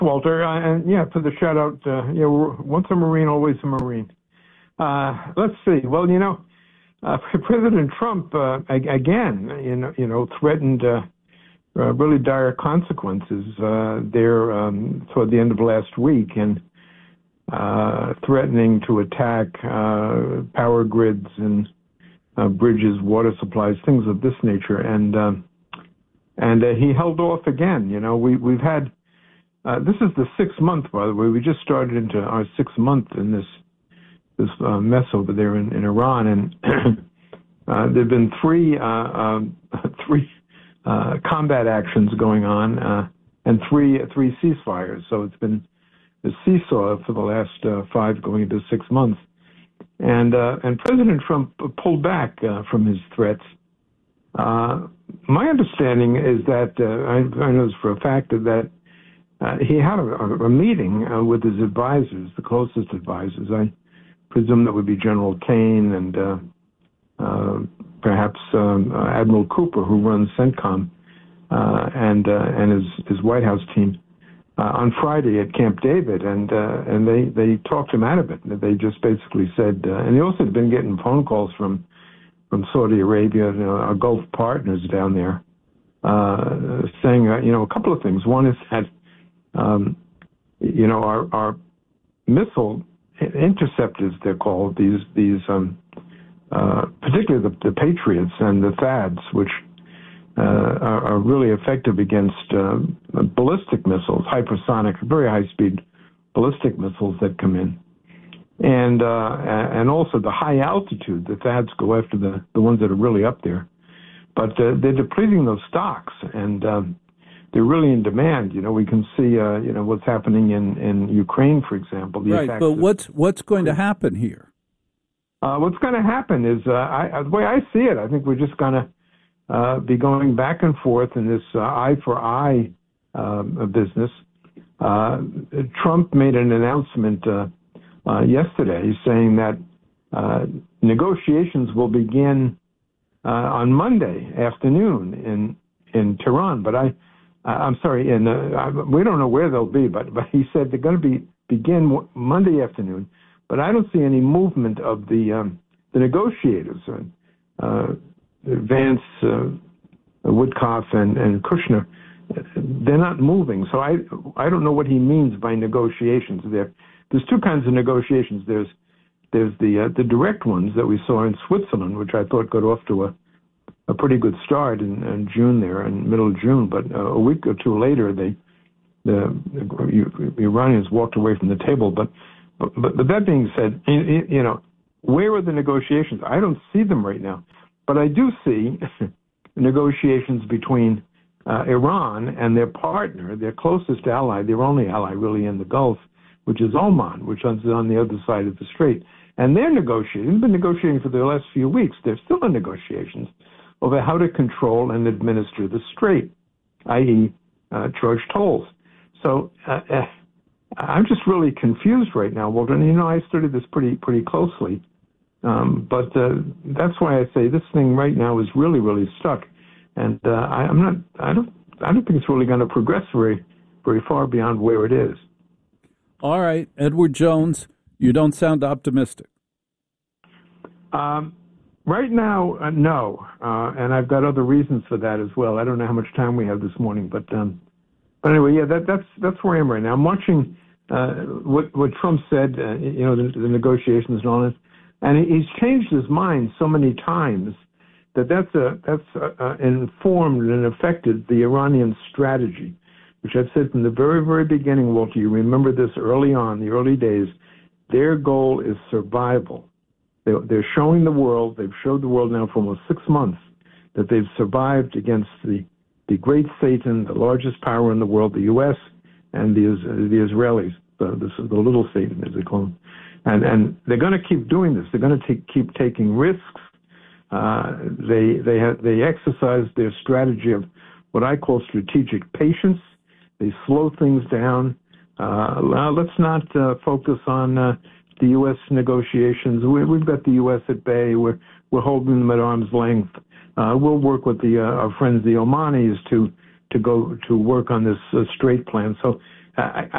Walter, and yeah, for the shout out, once a Marine, always a Marine. Let's see. Well, President Trump again, threatened really dire consequences there toward the end of last week, and threatening to attack power grids and bridges, water supplies, things of this nature, and he held off again. We've had. This is the 6th month, by the way. We just started into our 6th month in this mess over there in Iran, and there've been three combat actions going on and three ceasefires. So it's been a seesaw for the last 5 going into 6 months, and President Trump pulled back from his threats. My understanding is that I know this for a fact that. He had a meeting with his advisors, the closest advisors. I presume that would be General Kane and perhaps Admiral Cooper, who runs CENTCOM, and his White House team on Friday at Camp David, and they talked him out of it. They just basically said, and he also had been getting phone calls from Saudi Arabia, our Gulf partners down there, saying a couple of things. One is that our missile interceptors, they're called, these particularly the Patriots and the THAADs, which are really effective against ballistic missiles, hypersonic, very high-speed ballistic missiles that come in, and also the high altitude. The THAADs go after the ones that are really up there, but they're depleting those stocks, and they're really in demand. We can see, what's happening in Ukraine, for example. Right, but what's going to happen here? What's going to happen is, the way I see it, I think we're just going to be going back and forth in this eye for eye business. Trump made an announcement yesterday saying that negotiations will begin on Monday afternoon in Tehran, but I'm sorry, we don't know where they'll be, but he said they're going to begin Monday afternoon. But I don't see any movement of the negotiators, Vance, Woodcock, and Kushner. They're not moving. So I don't know what he means by negotiations. There's 2 kinds of negotiations. There's the direct ones that we saw in Switzerland, which I thought got off to a pretty good start in June there, in middle of June, but a week or 2 later, the Iranians walked away from the table. But that being said, where are the negotiations? I don't see them right now, but I do see negotiations between Iran and their partner, their closest ally, their only ally really in the Gulf, which is Oman, which is on the other side of the strait. And they're negotiating. They've been negotiating for the last few weeks. They're still in negotiations over how to control and administer the strait, i.e. charge tolls. So I'm just really confused right now, Walter. And, I studied this pretty closely. But that's why I say this thing right now is really, really stuck. And I don't think it's really going to progress very, very far beyond where it is. All right, Edward Jones, you don't sound optimistic. Right now, no, and I've got other reasons for that as well. I don't know how much time we have this morning, but anyway, yeah, that's where I am right now. I'm watching what Trump said, the negotiations and all this, and he's changed his mind so many times that's informed and affected the Iranian strategy, which I've said from the very, very beginning, Walter. You remember this early on, the early days. Their goal is survival. They're showing the world, they've showed the world now for almost 6 months, that they've survived against the great Satan, the largest power in the world, the U.S., and the Israelis, the little Satan, as they call him. And they're going to keep doing this. They're going to keep taking risks. They exercise their strategy of what I call strategic patience. They slow things down. Let's not focus on the U.S. negotiations. We've got the U.S. at bay. We're holding them at arm's length. We'll work with our friends, the Omanis, to go to work on this strait plan. So I,